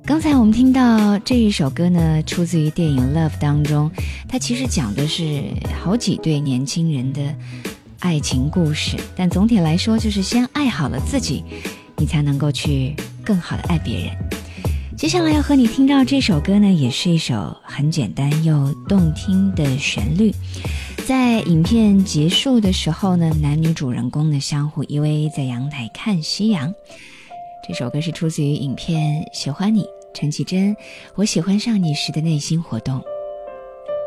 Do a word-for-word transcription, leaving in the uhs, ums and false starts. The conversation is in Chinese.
刚才我们听到这一首歌呢，出自于电影《Love》当中，它其实讲的是好几对年轻人的爱情故事，但总体来说就是先爱好了自己，你才能够去更好的爱别人。接下来要和你听到这首歌呢，也是一首很简单又动听的旋律。在影片结束的时候呢，男女主人公呢相互依偎在阳台看夕阳。这首歌是出自于影片《喜欢你》，陈绮贞，我喜欢上你时的内心活动。